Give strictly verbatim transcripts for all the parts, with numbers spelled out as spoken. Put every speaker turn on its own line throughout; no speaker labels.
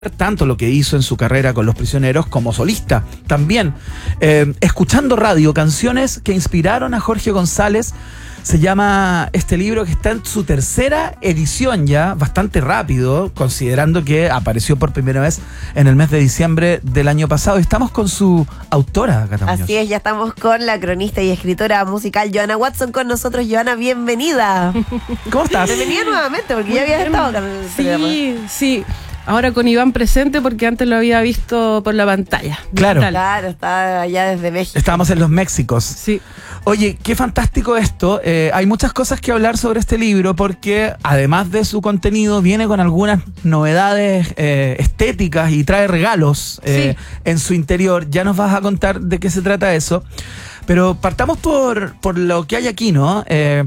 tanto lo que hizo en su carrera con Los Prisioneros como solista también. Eh, escuchando radio, canciones que inspiraron a Jorge González. Se llama este libro, que está en su tercera edición ya, bastante rápido, considerando que apareció por primera vez en el mes de diciembre del año pasado. Y estamos con su autora, Cata Muñoz.
Así es, ya estamos con la cronista y escritora musical Johanna Watson con nosotros. Johanna, bienvenida.
¿Cómo estás?
Bienvenida nuevamente, porque ya habías estado acá en el programa.
Sí, sí. Ahora con Iván presente, porque antes lo había visto por la pantalla.
Claro.
Digital.
Claro, está allá desde México.
Estábamos en los Méxicos.
Sí.
Oye, qué fantástico esto. Eh, hay muchas cosas que hablar sobre este libro porque, además de su contenido, viene con algunas novedades eh, estéticas y trae regalos eh,
Sí.
en su interior. Ya nos vas a contar de qué se trata eso. Pero partamos por, por lo que hay aquí, ¿no? Eh,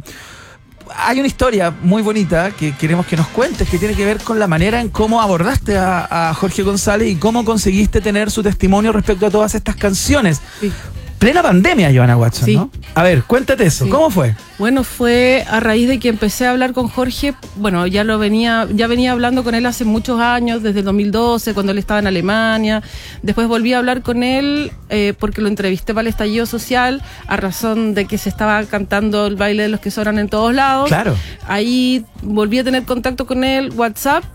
Hay una historia muy bonita que queremos que nos cuentes, que tiene que ver con la manera en cómo abordaste a, a Jorge González y cómo conseguiste tener su testimonio respecto a todas estas canciones.
Sí.
Plena pandemia, Johanna Watson,
Sí.
¿no? A ver, cuéntate eso,
Sí.
¿cómo fue?
Bueno, fue a raíz de que empecé a hablar con Jorge. Bueno, ya lo venía, ya venía hablando con él hace muchos años, desde el dos mil doce, cuando él estaba en Alemania. Después volví a hablar con él eh, porque lo entrevisté para el estallido social, a razón de que se estaba cantando el baile de los que sobran en todos lados.
Claro.
Ahí volví a tener contacto con él, WhatsApp.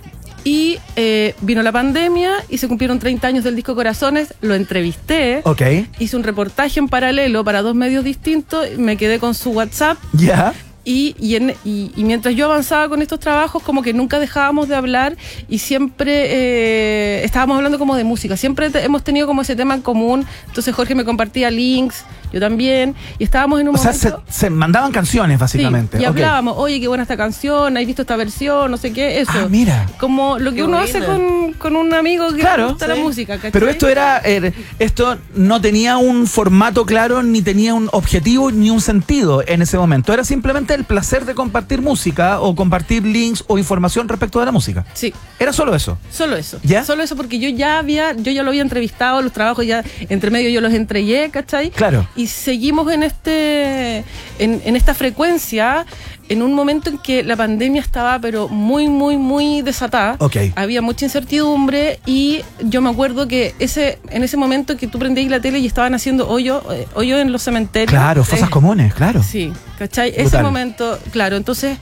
Y eh, vino la pandemia y se cumplieron treinta años del disco Corazones. Lo entrevisté.
Ok.
Hice un reportaje en paralelo para dos medios distintos. Me quedé con su WhatsApp.
Ya.
Y, y, en, y, y mientras yo avanzaba con estos trabajos, como que nunca dejábamos de hablar y siempre eh, estábamos hablando como de música. Siempre te, hemos tenido como ese tema en común. Entonces Jorge me compartía links, yo también. Y estábamos en un
O sea,
momento...
se, se mandaban canciones, básicamente.
Sí, y
Ok.
hablábamos, oye, qué buena esta canción, ¿has visto esta versión? No sé qué, eso.
Ah, mira.
Como lo que
Qué
uno
buena.
hace con, con un amigo que
Claro,
le gusta
sí.
la música, ¿cachai?
Pero esto era, eh, esto no tenía un formato claro, ni tenía un objetivo, ni un sentido en ese momento. Era simplemente el placer de compartir música o compartir links o información respecto de la música.
Sí.
Era solo eso.
Solo eso,
¿Ya?
solo eso, porque yo ya había, yo ya lo había entrevistado, los trabajos ya entre medio yo los entregué, ¿cachai?
Claro.
Y seguimos en este, en, en esta frecuencia, en un momento en que la pandemia estaba pero muy, muy, muy desatada.
Ok.
Había mucha incertidumbre y yo me acuerdo que ese, en ese momento que tú prendías la tele y estaban haciendo hoyo, eh, hoyo en los cementerios.
Claro, fosas
Eh,
comunes, claro.
Sí, ¿cachai?
Brutal.
Ese momento, claro, entonces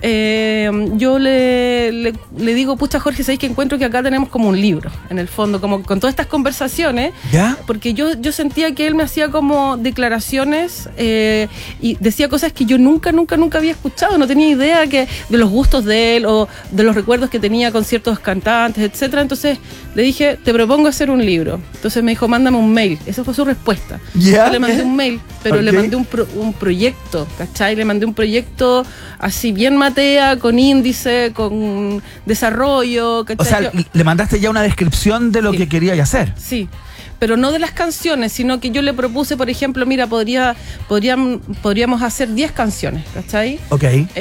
eh, yo le, le, le digo, pucha Jorge, ¿sabéis que encuentro que acá tenemos como un libro, en el fondo, como con todas estas conversaciones?
¿Ya?
Porque yo, yo sentía que él me hacía como declaraciones eh, y decía cosas que yo nunca, nunca, nunca había escuchado, no tenía idea que de los gustos de él o de los recuerdos que tenía con ciertos cantantes, etcétera. Entonces le dije, te propongo hacer un libro. Entonces me dijo, mándame un mail. Esa fue su respuesta.
¿Ya?
Yo le mandé un mail, pero
Ok.
le mandé un, pro, un proyecto, ¿cachai? Le mandé un proyecto así bien matea, con índice, con desarrollo, ¿cachai?
O sea,
Yo-
le mandaste ya una descripción de lo
Sí.
que quería hacer.
Sí, pero no de las canciones, sino que yo le propuse, por ejemplo, mira, podría, podrían, podríamos hacer diez canciones, ¿cachai?
Ok.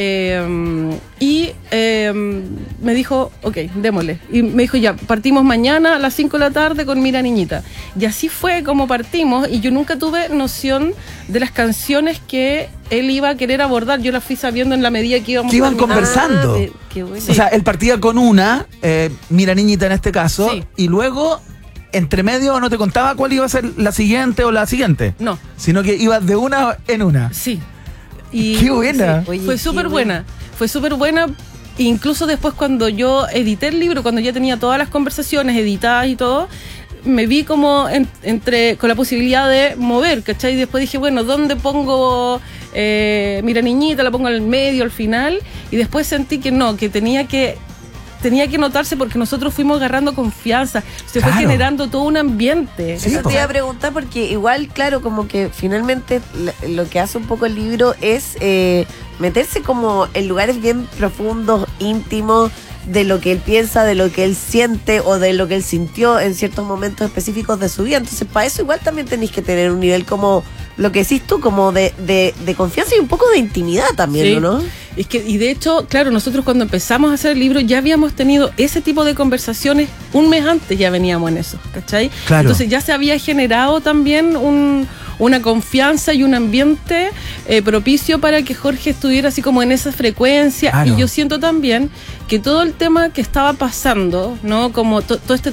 Eh, y eh, me dijo, ok, démosle. Y me dijo, ya, partimos mañana a las cinco de la tarde con Mira Niñita. Y así fue como partimos, y yo nunca tuve noción de las canciones que él iba a querer abordar. Yo las fui sabiendo en la medida que íbamos
Que iban
terminando.
conversando.
Ah, de- qué bueno.
O sea, él partía con una, eh, Mira Niñita en este caso,
Sí.
y luego, entre medio, no te contaba cuál iba a ser la siguiente o la siguiente,
No,
sino que ibas de una en una.
sí. Y
¡Qué buena!
sí,
Oye,
fue
qué
súper
buena.
buena. Fue súper buena. Incluso después cuando yo edité el libro, cuando ya tenía todas las conversaciones editadas y todo, me vi como en- entre con la posibilidad de mover, ¿cachai? Y después dije, bueno, ¿dónde pongo eh, Mira Niñita? La pongo al medio, al final. Y después sentí que no, que tenía que tenía que notarse porque nosotros fuimos agarrando confianza. Se
Claro.
fue generando todo un ambiente.
Sí,
Eso
po.
te iba a preguntar porque igual, claro, como que finalmente la- lo que hace un poco el libro es eh, meterse como en lugares bien profundos, íntimos, de lo que él piensa, de lo que él siente o de lo que él sintió en ciertos momentos específicos de su vida. Entonces, para eso igual también tenéis que tener un nivel como lo que decís tú, como de, de, de confianza y un poco de intimidad también,
Sí.
¿no?
Es que, y de hecho, claro, nosotros cuando empezamos a hacer el libro ya habíamos tenido ese tipo de conversaciones un mes antes, ya veníamos en eso, ¿cachai?
Claro.
Entonces ya se había generado también un, una confianza y un ambiente eh, propicio para que Jorge estuviera así como en esa frecuencia.
Claro.
Y yo siento también que todo el tema que estaba pasando, ¿no? Como to, todo este